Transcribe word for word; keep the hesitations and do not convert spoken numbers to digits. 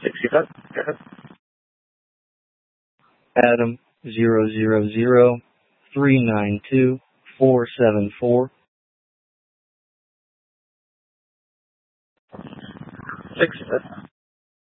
sixty-five. Go ahead. Adam zero zero zero three nine two four seven four. sixty-five.